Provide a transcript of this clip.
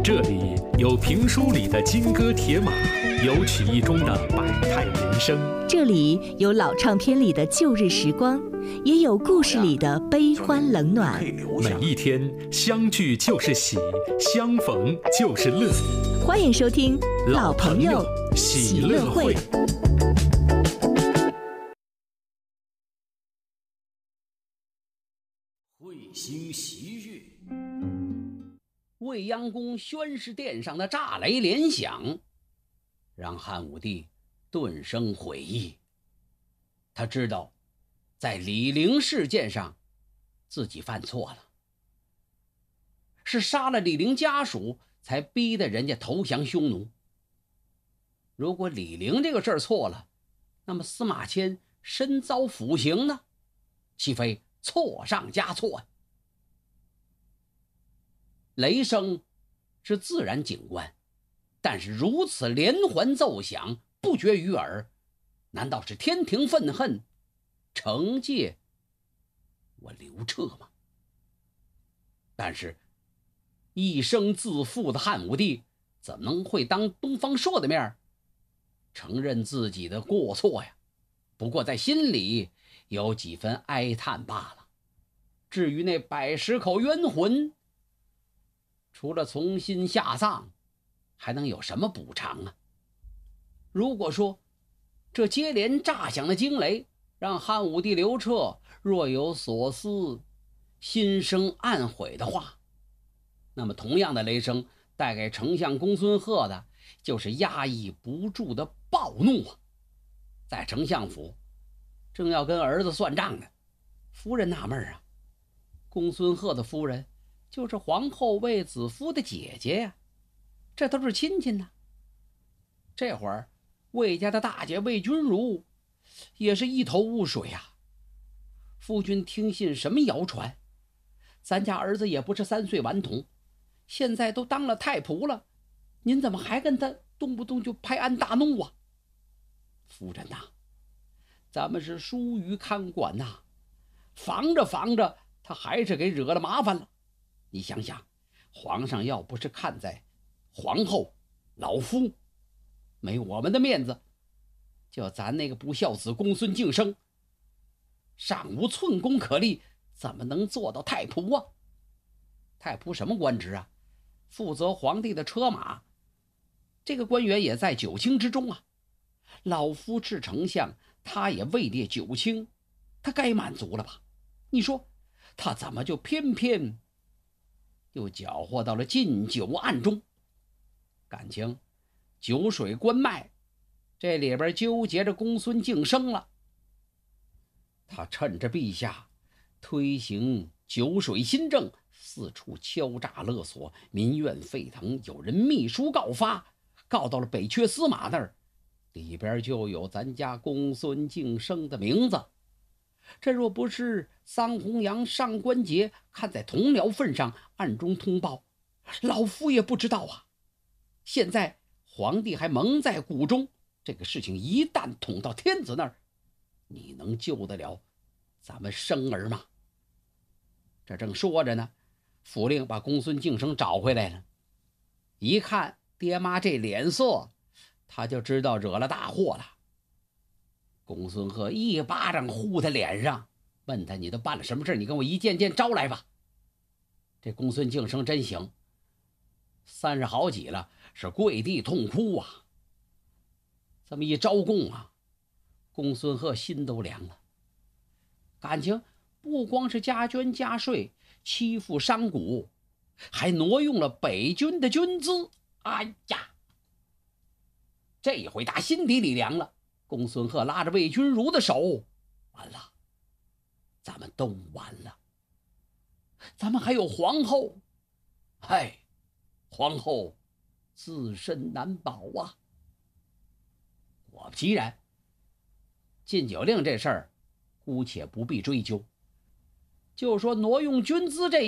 这里有评书里的金戈铁马，有曲艺中的百态人生。 这里有老唱片里的旧日时光，也有故事里的悲欢冷暖。 每一天相聚就是喜，相逢就是乐。 欢迎收听《老朋友喜乐会》。 会兴习乐，未央宫宣誓殿上的炸雷连响，让汉武帝顿生悔意。他知道，在李陵事件上，自己犯错了，是杀了李陵家属，才逼得人家投降匈奴。如果李陵这个事儿错了，那么司马迁身遭腐刑呢，岂非错上加错呀？雷声是自然景观，但是如此连环奏响，不绝于耳，难道是天庭愤恨，惩戒我刘彻吗？但是一生自负的汉武帝怎么能会当东方朔的面承认自己的过错呀？不过在心里有几分哀叹罢了。至于那110口冤魂，除了重新下葬，还能有什么补偿啊？如果说这接连炸响的惊雷让汉武帝刘彻若有所思，心生暗悔的话，那么同样的雷声带给丞相公孙贺的就是压抑不住的暴怒啊！在丞相府正要跟儿子算账呢，夫人纳闷啊，公孙贺的夫人就是皇后卫子夫的姐姐呀，这都是亲戚呢。这会儿魏家的大姐魏君如也是一头雾水啊。夫君听信什么谣传？咱家儿子也不是3岁顽童，现在都当了太仆了，您怎么还跟他动不动就拍案大怒啊？夫人呐，咱们是疏于看管呐，防着防着他还是给惹了麻烦了。你想想，皇上要不是看在皇后老夫没我们的面子，就咱那个不孝子公孙敬生尚无寸功可立，怎么能做到太仆啊？太仆什么官职啊？负责皇帝的车马，这个官员也在9卿之中啊。老夫是丞相，他也位列9卿，他该满足了吧？你说他怎么就偏偏又搅和到了禁酒案中？感情酒水关脉，这里边纠结着公孙敬生了。他趁着陛下推行酒水新政，四处敲诈勒索，民怨沸腾，有人密书告发，告到了北阙司马那儿，里边就有咱家公孙敬生的名字。这若不是桑弘羊、上官桀看在同僚份上暗中通报，老夫也不知道啊。现在皇帝还蒙在鼓中，这个事情一旦捅到天子那儿，你能救得了咱们生儿吗？这正说着呢，府令把公孙敬生找回来了。一看爹妈这脸色，他就知道惹了大祸了。公孙贺一巴掌呼他脸上，问他你都办了什么事，你跟我一件件招来吧。这公孙敬生真行，30好几了，是跪地痛哭啊。这么一招供啊，公孙贺心都凉了。感情不光是加捐加税，欺负商贾，还挪用了北军的军资。哎呀，这一回打心底里凉了。公孙贺拉着魏君如的手，完了，咱们都完了。咱们还有皇后，嗨，皇后自身难保啊。果不其然，禁酒令这事儿姑且不必追究，就说挪用军资这